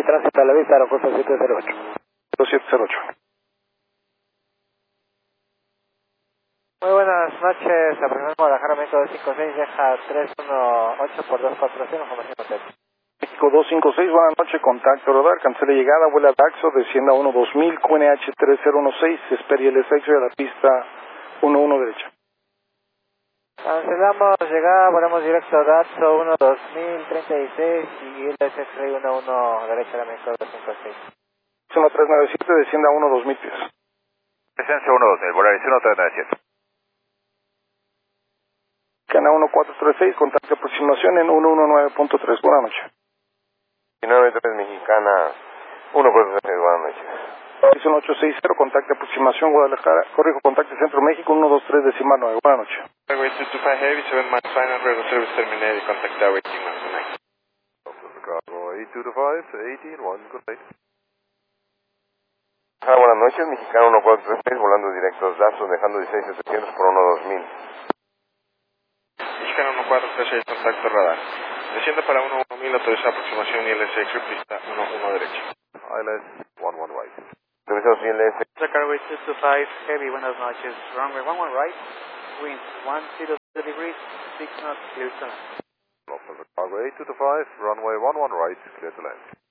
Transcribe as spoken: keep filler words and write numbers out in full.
tránsito a la vista, aeropuerto siete cero ocho. siete cero ocho. Muy buenas noches, aproximadamente Guadalajara, México dos cinco seis, deja tres uno ocho por dos cuatro cero, información hotel. México dos cinco seis, buenas noches, contacto radar, cancela llegada, vuela Daxo, descienda uno dos mil, Q N H tres cero uno seis, espere el S X a la pista uno uno derecha. Cancelamos llegada, volamos directo a Daxo uno dos mil treinta y seis y el S X uno uno derecha de México dos cinco seis. uno tres nueve siete, descienda uno dos mil pies. Presencia uno dos mil, volar uno tres nueve siete. Cana uno cuatro tres seis, contacto aproximación en uno uno nueve punto tres, buenas noches. nueve tres Mexicana, uno cuatro tres, buenas noches. Es un ocho seis cero, contacto aproximación Guadalajara, corrijo, contacto Centro México, uno dos tres decimal nueve, buenas noches. Airway two two five Heavy, seven miles final, radio service terminated, contact Airway Team one, good night. Chicago eight two two five, eighteen one, good night. Ah, buenas noches, Mexicano uno cuatro tres seis, volando directos Daxo, dejando dieciséis setecientos por uno dos mil. Mexicano uno cuatro tres seis, contacto radar. Desciende para uno uno mil, autoriza aproximación y L S X, pista uno uno derecha. I L S one one right. Autorizamos I L S. Airway two two five Heavy, buenas noches, runway one one right, wind one zero degrees, six knots, clear to land. Chicago eight two two five, runway one one right, clear to land.